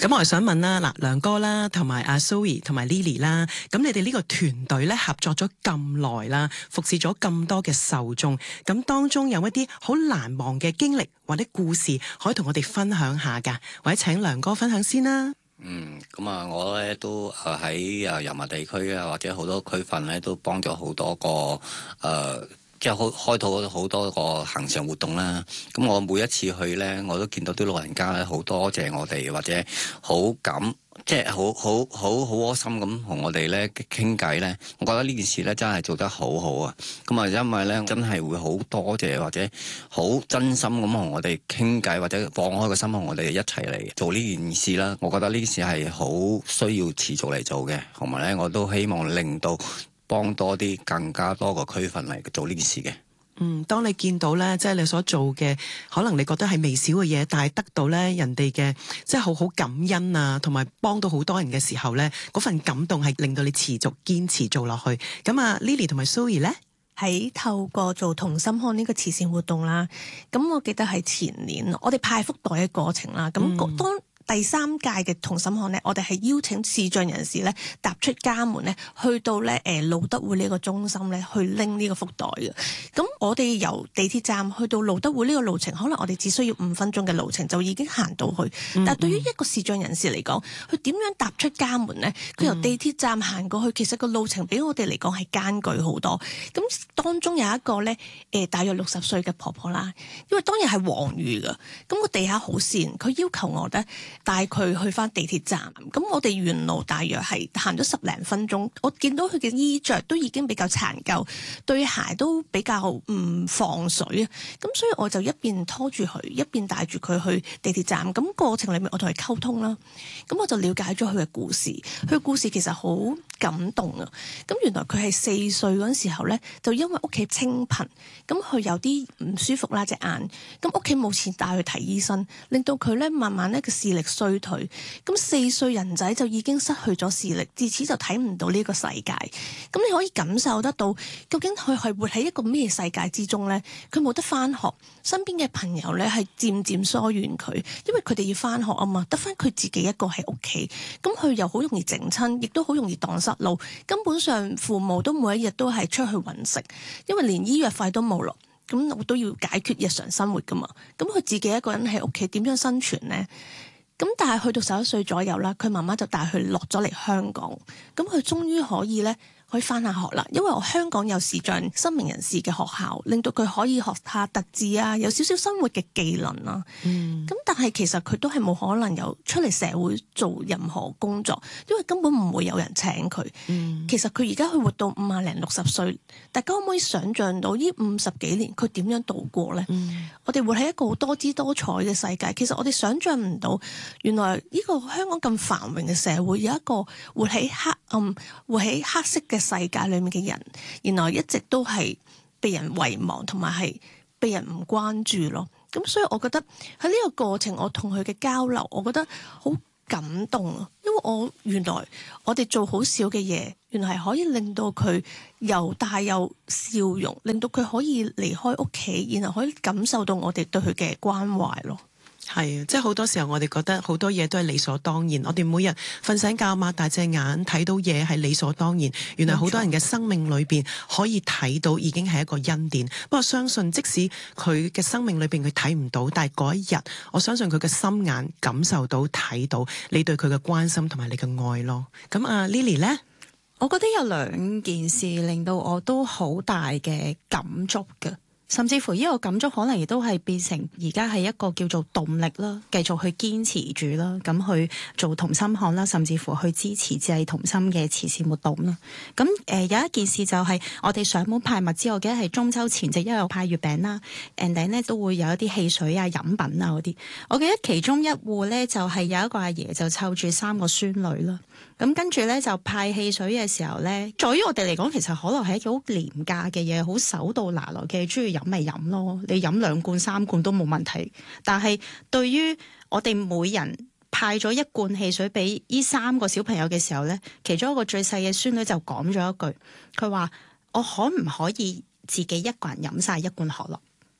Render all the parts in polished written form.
咁我係想問啦，嗱，梁哥啦，同埋阿 Zoe 同埋 Lily 啦，咁你哋呢個團隊咧合作咗咁耐啦，服侍咗咁多嘅受眾，咁當中有一啲好難忘嘅經歷或者故事，可以同我哋分享下㗎，或者請梁哥分享先啦。 咁啊，我咧都喺油麻地區啊，或者好多區份咧，都幫咗好多個即係開拓好多個行程活動啦。咁我每一次去咧，我都見到啲老人家咧，好多謝我哋，或者好感，即係好窩心咁同我哋咧傾偈咧。我覺得呢件事咧真係做得好好啊！咁啊，因為咧真係會好多謝或者好真心咁同我哋傾偈，或者放開個心同我哋一齊嚟做呢件事啦。我覺得呢件事係好需要持續嚟做嘅，同埋咧我都希望令到幫多啲更加多個區份嚟做呢件事嘅。 當你見到咧，即係你所做嘅，可能你覺得係微小嘅嘢，但係得到咧人哋嘅即係好感恩啊，同埋幫到好多人嘅時候咧，嗰份感動係令到你持續堅持做落去。咁啊 Lily 同埋 Zoe 咧， 喺透過做同心看呢個慈善活動啦，咁我記得係前年我哋派福袋嘅過程啦，咁當第3屆嘅同心看咧，我哋係邀請視障人士咧踏出家門咧，去到咧路德會呢個中心咧去拎呢個福袋嘅。咁我哋由地鐵站去到路德會呢個路程，可能我哋只需要5分鐘嘅路程就已經行到去。但係對於一個視障人士嚟講，佢點樣踏出家門咧？佢由地鐵站行過去，其實個路程比我哋嚟講係艱巨好多。咁當中有一個咧大約60歲嘅婆婆啦，因為當日係黃雨㗎，咁個地下好跣，佢要求我咧帶佢去翻地鐵站，咁我哋沿路大約係行咗10零分鐘，我見到佢嘅衣着都已經比較殘舊，對鞋都比較唔防水啊，咁所以我就一邊拖住佢，一邊帶住佢去地鐵站，咁過程裏面我同佢溝通啦，咁我就了解咗佢嘅故事，佢嘅故事其實好感動啊，咁原來佢係4歲嗰陣時候咧，就因為屋企清貧，咁佢有啲唔舒服啦隻眼，咁屋企冇錢帶去睇醫生，令到佢咧慢慢咧嘅視力衰退，咁4歲人仔就已經失去咗視力，自此就睇唔到呢個世界。咁你可以感受得到，究竟佢係活喺一個咩世界之中呢？佢冇得翻學，身邊嘅朋友咧係漸漸疏遠佢，因為佢哋要翻學啊嘛，得翻佢自己一個喺屋企，咁佢又好容易整親，亦都好容易蕩失路。根本上父母都每一日都係出去揾食，因為連醫藥費都冇落，咁我都要解決日常生活噶嘛。咁佢自己一個人喺屋企點樣生存呢？咁但係去到11歲左右啦，佢媽媽就帶佢落咗嚟香港，咁佢終於可以翻下學啦，因為我香港有視障失明人士嘅學校，令到佢可以學下特技啊，有少少生活嘅技能啊。咁但係其實佢都係冇可能有出嚟社會做任何工作，因為根本唔會有人請佢。其實佢而家去活到50零60歲，大家可唔可以想像到呢50幾年佢點樣度過呢？我哋活喺一個好多姿多彩嘅世界，其實我哋想像唔到，原來呢個香港咁繁榮嘅社會，有一個活喺黑暗、活喺黑色嘅世界裏面嘅人，原來一直都係被人遺忘，同埋係被人唔關注咯。咁所以我覺得喺呢個過程，我同佢嘅交流，我覺得好感動啊！因為原來我哋做好少嘅嘢，原來係可以令到佢又帶有笑容，令到佢可以離開屋企，然後可以感受到我哋對佢嘅關懷咯。 係啊，即係好多時候我哋覺得好多嘢都係理所當然，我哋每日瞓醒覺擘大隻眼睇到嘢係理所當然，原來好多人嘅生命裏邊可以睇到已經係一個恩典。不過相信即使佢嘅生命裏邊佢睇唔到，但係嗰一日我相信佢嘅心眼感受到睇到你對佢嘅關心同埋你嘅愛咯。咁啊 Lily 呢？ 我覺得有2件事令到我都好大嘅感觸嘅。甚至乎呢個感觸可能亦都係變成而家係一個叫做動力啦，繼續去堅持住啦，咁去做同心看啦，甚至乎去支持志藝同心嘅慈善活動啦。咁有一件事就係我哋上門派物資，我記得係中秋前夕，因為有派月餅啦，and then 咧都會有一啲汽水啊、飲品啊嗰啲。我記得其中一戶咧就係有一個阿爺就湊住3個孫女啦。咁跟住咧就派汽水嘅時候咧，在於我哋嚟講，其實可樂係一個好廉價嘅嘢，好手到拿來嘅，中意飲咪飲咯，你飲2罐3罐都冇問題。但係對於我哋每人派咗1罐汽水俾呢3個小朋友嘅時候咧，其中一個最細嘅孫女就講咗一句，佢話：我可唔可以自己一個人飲晒1罐可樂？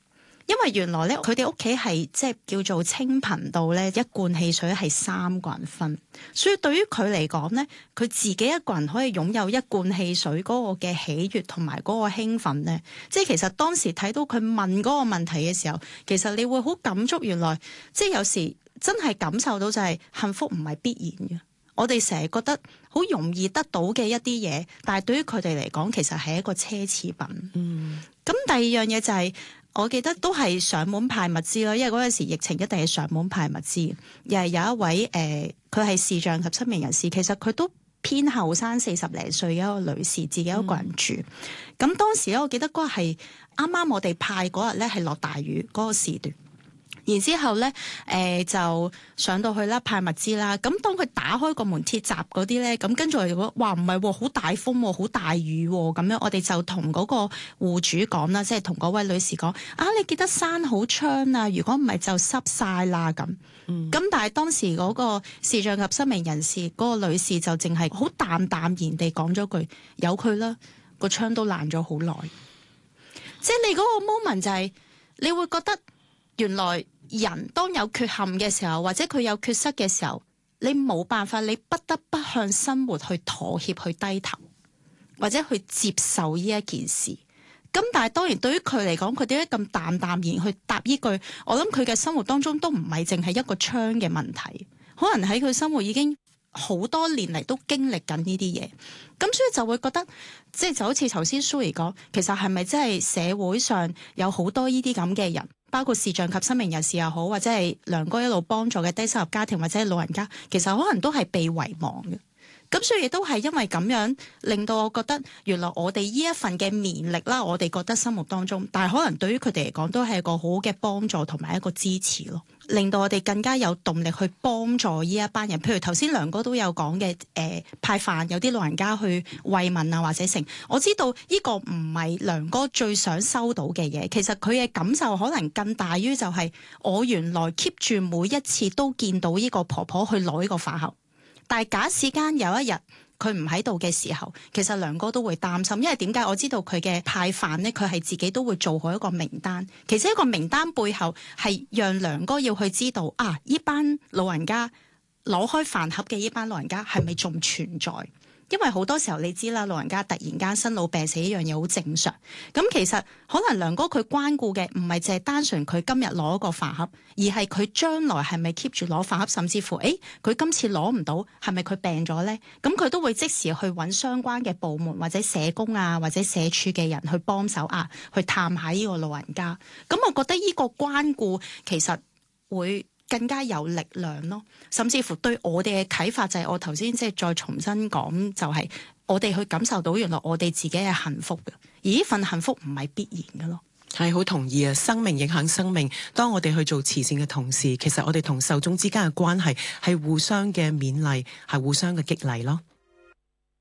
因為原來咧佢哋屋企係即係叫做清貧到咧一罐汽水係3個人分，所以對於佢嚟講咧，佢自己一個人可以擁有一罐汽水嗰個嘅喜悅同埋嗰個興奮咧，即係其實當時睇到佢問嗰個問題嘅時候，其實你會好感觸，原來即係有時真係感受到就係幸福唔係必然嘅。我哋成日覺得好容易得到嘅一啲嘢，但係對於佢哋嚟講，其實係一個奢侈品。咁第二樣嘢就係，我記得都係上門派物資咯，因為嗰陣時疫情一定係上門派物資。又係有一位佢係視障及失明人士，其實佢都偏後生40零歲嘅一個女士，自己一個人住。咁當時咧，我記得嗰日係啱啱我哋派嗰日咧係落大雨嗰個時段。然之後咧，就上到去啦，派物資啦。咁當佢打開個門鐵閘嗰啲咧，咁跟住我哋講，哇，唔係喎，好大風喎，好大雨喎。咁樣我哋就同嗰個戶主講啦，即係同嗰位女士講，啊，你記得閂好窗啊，如果唔係就濕晒啦咁。咁但係當時嗰個視障及失明人士嗰個女士就淨係好淡淡然地講咗句，由佢啦，個窗都爛咗好耐。即係你嗰個 moment 就係，你會覺得原來人當有缺陷嘅時候，或者佢有缺失嘅時候，你冇辦法，你不得不向生活去妥協、去低頭，或者去接受呢一件事。咁但係當然對於佢嚟講，佢點解咁淡淡然去答呢句？我諗佢嘅生活當中都唔係淨係一個窗嘅問題，可能喺佢生活已經好多年嚟都經歷緊呢啲嘢。咁所以就會覺得，即係就好似頭先 Sue 講，其實係咪真係社會上有好多呢啲咁嘅人？包括視障及失明人士又好，或者係梁哥一路幫助嘅低收入家庭或者係老人家，其實可能都係被遺忘嘅。咁所以亦都係因為咁樣，令到我覺得原來我哋呢一份嘅勉力啦，我哋覺得生活當中，但係可能對於佢哋嚟講都係一個好好嘅幫助同埋一個支持咯，令到我哋更加有動力去幫助呢一班人。譬如頭先梁哥都有講嘅，派飯有啲老人家去慰問啊，或者成，我知道呢個唔係梁哥最想收到嘅嘢，其實佢嘅感受可能更大於就係我原來 keep 住每一次都見到呢個婆婆去攞呢個飯盒。但係假使間有一日佢唔喺度嘅時候，其實梁哥都會擔心，因為點解？我知道佢嘅派飯咧，佢係自己都會做好一個名單。其實一個名單背後係讓梁哥要去知道啊，呢班老人家攞開飯盒嘅呢班老人家係咪仲存在？因為好多時候你知啦，老人家突然間生老病死呢樣嘢好正常。咁其實可能梁哥佢關顧嘅唔係淨係單純佢今日攞個飯盒，而係佢將來係咪 keep 住攞飯盒，甚至乎佢今次攞唔到，係咪佢病咗呢？咁佢都會即時去揾相關嘅部門或者社工啊，或者社署嘅人去幫手啊，去探下呢個老人家。咁我覺得呢個關顧其實會更加有力量咯，甚至乎對我哋嘅啟發就係我頭先即係再重新講，就係我哋去感受到原來我哋自己係幸福嘅，而呢份幸福唔係必然嘅咯。 係好同意啊！生命影響生命，當我哋去做慈善嘅同時，其實我哋同受眾之間嘅關係係互相嘅勉勵，係互相嘅激勵咯。